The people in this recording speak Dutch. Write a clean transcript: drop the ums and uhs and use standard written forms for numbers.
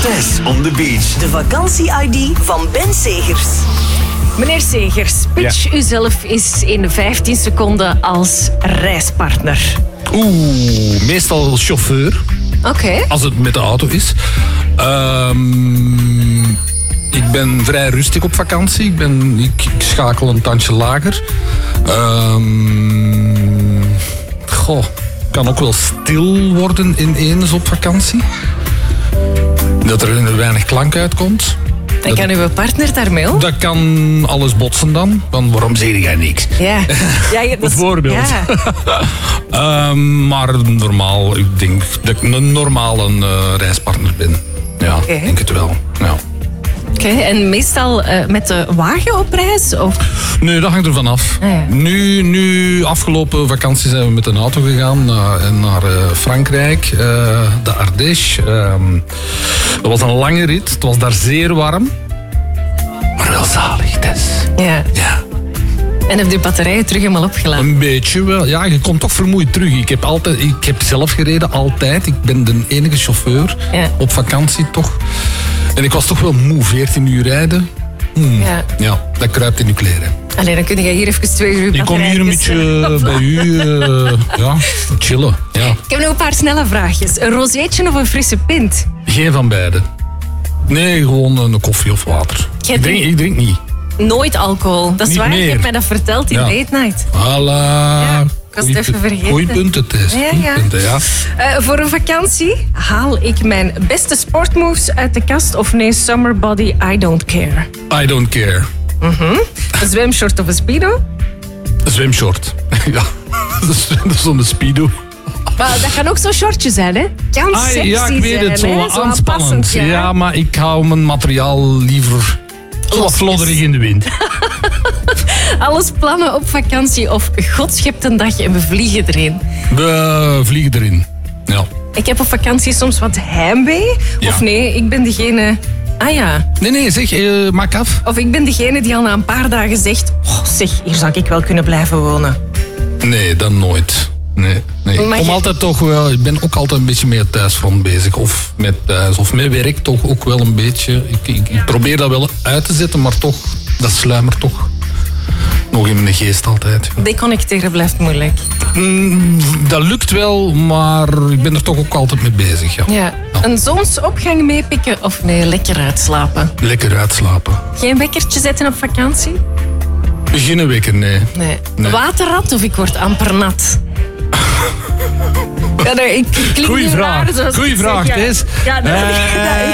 Stress on the beach. De vakantie-ID van Ben Segers. Meneer Segers, pitch uzelf eens in 15 seconden als reispartner. Meestal chauffeur. Oké. Als het met de auto is. Ik ben vrij rustig op vakantie. Ik schakel een tandje lager. Kan ook wel stil worden ineens op vakantie. Dat er weinig klank uitkomt. En kan uw partner daarmee om? Dat kan alles botsen dan. Want waarom zeg jij niks? Ja. Bijvoorbeeld. Ja. Maar normaal, ik denk dat ik een normale reispartner ben. Ja, ik denk het wel. Ja. Oké, en meestal met de wagen op reis? Of? Nee, dat hangt er vanaf. Ah, ja. Nu, afgelopen vakantie zijn we met een auto gegaan naar Frankrijk, de Ardèche. Dat was een lange rit, het was daar zeer warm. Maar wel zalig, Tess. Ja. Ja. En heb je batterijen terug helemaal opgeladen? Een beetje wel. Ja, je komt toch vermoeid terug. Ik heb zelf gereden, altijd. Ik ben de enige chauffeur op vakantie, toch. En ik was toch wel moe, 14 uur rijden. Ja, dat kruipt in je kleren. Allee, dan kun je hier even 2 uur Ik kom hier een beetje bij u chillen. Ja. Ik heb nog een paar snelle vraagjes. Een rozeetje of een frisse pint? Geen van beide. Nee, gewoon een koffie of water. Ik drink niet. Nooit alcohol. Dat is Niet waar, meer. je hebt mij dat verteld in Late Night. Voilà. Ja, ik was het even vergeten. Goeie punten, Tess. Ja. Voor een vakantie haal ik mijn beste sportmoves uit de kast of nee, summer body, I don't care. I don't care. Een zwemshort of een speedo? Een zwemshort. Ja, dat is zo'n speedo. Maar dat kan ook zo'n shortje zijn, hè? Kan sexy ja, ik weet zijn, het. Zo hè? wat Zo aanspannend. aanpassend, Ja, maar ik hou mijn materiaal liever zo wat flodderig in de wind. Alles plannen op vakantie of God schept een dagje en we vliegen erin. We vliegen erin. Ja. Ik heb op vakantie soms wat heimwee. Ja. Of nee, ik ben degene... Ah ja. Nee, zeg, maak af. Of ik ben degene die al na een paar dagen zegt... Oh, zeg, hier zou ik wel kunnen blijven wonen. Nee, dan nooit. Nee. Ik ben ook altijd een beetje met het thuisfront bezig. Of met thuis, of met werk toch ook wel een beetje. Ik probeer dat wel uit te zetten, maar toch, dat sluimert toch nog in mijn geest altijd. Deconnecteren blijft moeilijk. Dat lukt wel, maar ik ben er toch ook altijd mee bezig. Ja. Een zonsopgang meepikken of nee, lekker uitslapen? Lekker uitslapen. Geen wekkertje zetten op vakantie? Geen wekker, nee. Waterrat of ik word amper nat? Goeie vraag, Tess. Ja,